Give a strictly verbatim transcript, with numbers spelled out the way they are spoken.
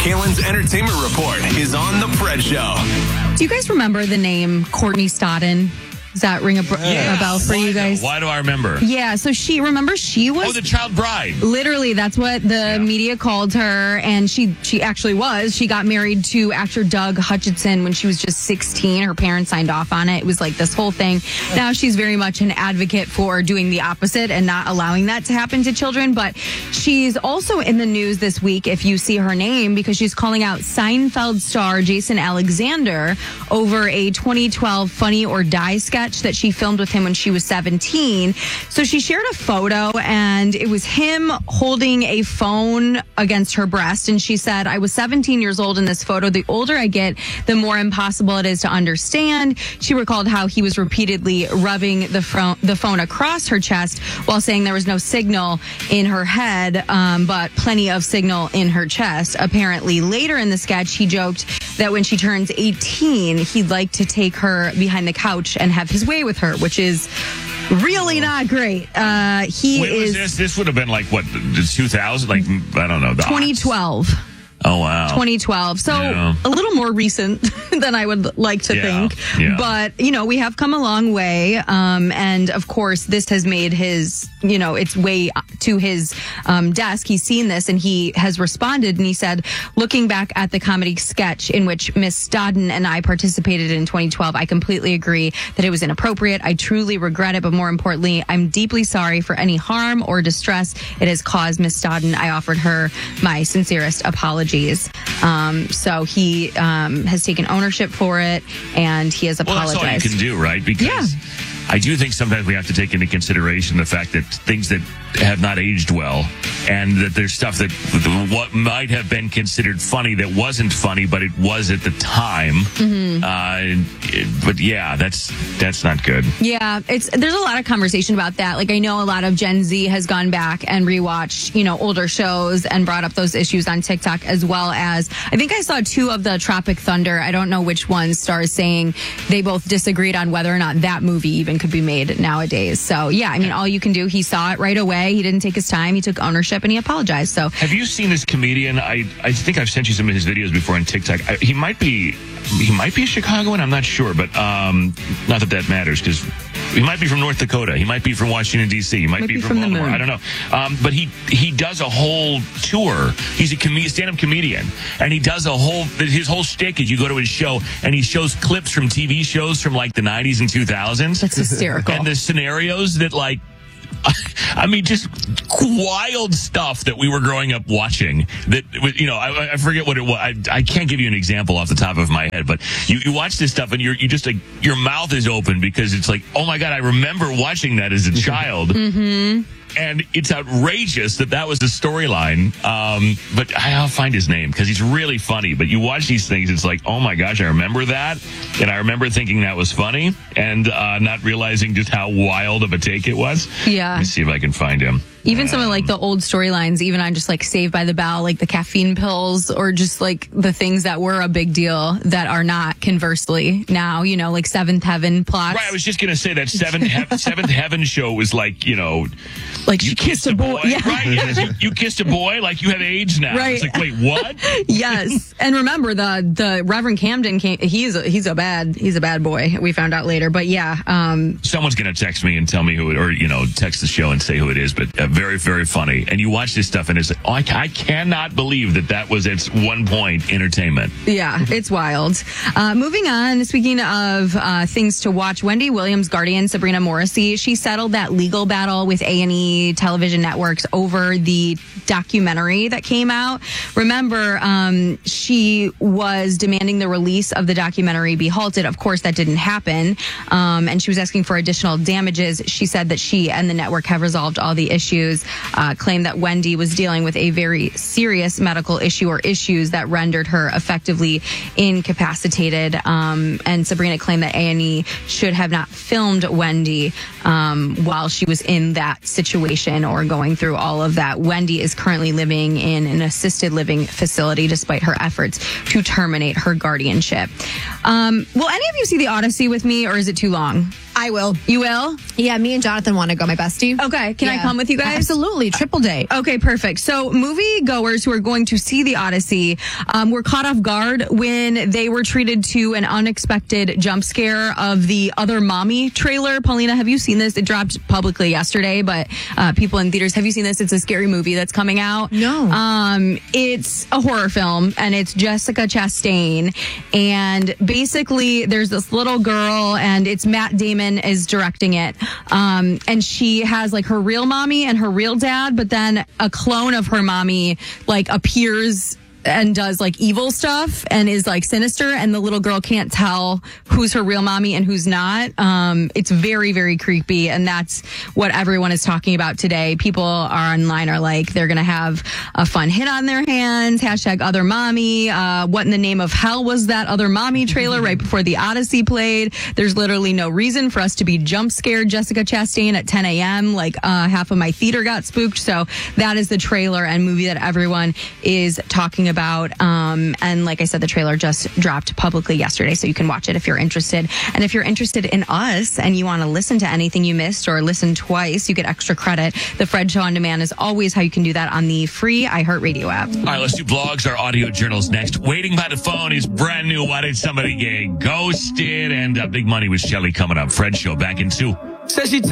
Kalen's Entertainment Report is on The Fred Show. Do you guys remember the name Courtney Stodden? Does that ring a, br- yeah. a bell for Why you guys? Do, why do I remember? Yeah, so she, remember she was... Oh, the child bride. Literally, that's what the Yeah. media called her, and she she actually was. She got married to actor Doug Hutchinson when she was just sixteen. Her parents signed off on it. It was like this whole thing. Now she's very much an advocate for doing the opposite and not allowing that to happen to children, but she's also in the news this week, if you see her name, because she's calling out Seinfeld star Jason Alexander over a twenty twelve Funny or Die sketch that she filmed with him when she was seventeen. So she shared a photo, and it was him holding a phone against her breast. And she said, I was seventeen years old in this photo. The older I get, the more impossible it is to understand. She recalled how he was repeatedly rubbing the, fro- the phone across her chest while saying there was no signal in her head, um, but plenty of signal in her chest. Apparently, later in the sketch, he joked that when she turns eighteen, he'd like to take her behind the couch and have his way with her, which is really not great. Uh, he When was is this? This would have been like, what, two thousand? Like, I don't know. The twenty twelve. odds. Oh, wow. twenty twelve. So Yeah. a little more recent than I would like to Yeah, think. yeah. But, you know, we have come a long way. Um, and of course, this has made his, you know, its way to his um, desk. He's seen this and he has responded. And he said, looking back at the comedy sketch in which Miss Stodden and I participated in twenty twelve, I completely agree that it was inappropriate. I truly regret it. But more importantly, I'm deeply sorry for any harm or distress it has caused Miss Stodden. I offered her my sincerest apologies. Um, so he um, has taken ownership for it, and he has Well, apologized. that's all you can do, right? Because Yeah. I do think sometimes we have to take into consideration the fact that things that have not aged well, and that there's stuff that what might have been considered funny that wasn't funny, but it was at the time. Mm-hmm. Uh, it- but yeah, that's that's not good. Yeah, it's there's a lot of conversation about that. Like, I know a lot of Gen Z has gone back and rewatched, you know, older shows and brought up those issues on TikTok, as well as I think I saw two of the Tropic Thunder. I don't know which one, stars saying they both disagreed on whether or not that movie even could be made nowadays. So yeah, I mean, all you can do, he saw it right away. He didn't take his time. He took ownership and he apologized. So Have you seen this comedian? I I think I've sent you some of his videos before on TikTok. I, he might be he might be a Chicagoan. I'm not sure, but um, not that that matters because he might be from North Dakota. He might be from Washington D C. He might, Might be, be from, from the Baltimore. moon. I don't know. Um, but he he does a whole tour. He's a com- stand-up comedian, and he does a whole his whole shtick is you go to his show and he shows clips from T V shows from like the nineties and two thousands. that's hysterical. And the scenarios that, like, I mean, just wild stuff that we were growing up watching. That, you know, I, I forget what it was. I, I can't give you an example off the top of my head, but you, you watch this stuff and you're you just like your mouth is open because it's like, oh my God, I remember watching that as a child. Mm-hmm. And it's outrageous that that was the storyline. Um, but I'll find his name because he's really funny. But you watch these things, it's like, oh my gosh, I remember that. And I remember thinking that was funny and uh, not realizing just how wild of a take it was. Yeah. Let me see if I can find him. Even some of like the old storylines, even on just like Saved by the Bell, like the caffeine pills, or just like the things that were a big deal that are not, conversely now, you know, like Seventh Heaven plots. Right, I was just going to say that Seventh, he- Seventh Heaven show was like, you know, Like you she kissed a boy. Yeah. Right, yes, you, you kissed a boy, like you have AIDS now. Right. It's like, wait, what? Yes. And remember the the Reverend Camden came, he's a, he's a bad he's a bad boy. We found out later. But yeah, um Someone's going to text me and tell me who it, or, you know, text the show and say who it is, but uh, very, very funny. And you watch this stuff and it's like, oh, I, I cannot believe that that was at one point entertainment. yeah, it's wild. Uh, moving on, speaking of uh, things to watch, Wendy Williams' guardian, Sabrina Morrissey, she settled that legal battle with A and E Television Networks over the documentary that came out. Remember, um, she was demanding the release of the documentary be halted. Of course, that didn't happen. Um, and she was asking for additional damages. She said that she and the network have resolved all the issues, uh, claimed that Wendy was dealing with a very serious medical issue or issues that rendered her effectively incapacitated. Um, and Sabrina claimed that A and E should have not filmed Wendy um, while she was in that situation or going through all of that. Wendy is currently living in an assisted living facility despite her efforts to terminate her guardianship. Um, will any of you see The Odyssey with me, or is it too long? I will. You will? Yeah, me and Jonathan want to go, my bestie. Okay. Can I Yeah. come with you guys? Absolutely. Triple date. Okay, perfect. So movie goers who are going to see the Odyssey um, were caught off guard when they were treated to an unexpected jump scare of the Other Mommy trailer. Paulina, have you seen this? It dropped publicly yesterday, but uh, people in theaters, have you seen this? It's a scary movie that's coming out. No. Um, it's a horror film, and it's Jessica Chastain. And basically, there's this little girl, and it's Matt Damon is directing it. Um, and she has like her real mommy and her real dad, but then a clone of her mommy like appears and does like evil stuff and is like sinister, and the little girl can't tell who's her real mommy and who's not. Um, it's very, very creepy, and that's what everyone is talking about today. People are online are like, they're going to have a fun hit on their hands. Hashtag Other Mommy. Uh, what in the name of hell was that Other Mommy trailer right before the Odyssey played? There's literally no reason for us to be jump scared Jessica Chastain at ten a.m. Like uh, half of my theater got spooked. So that is the trailer and movie that everyone is talking about. about. Um, and like I said, the trailer just dropped publicly yesterday, so you can watch it if you're interested. And if you're interested in us and you want to listen to anything you missed or listen twice, you get extra credit. The Fred Show On Demand is always how you can do that on the free iHeartRadio app. All right, let's do blogs, our audio journals next. Waiting by the phone is brand new. Why did somebody get ghosted? And uh, big money with Shelly coming up. Fred Show back in two. Says she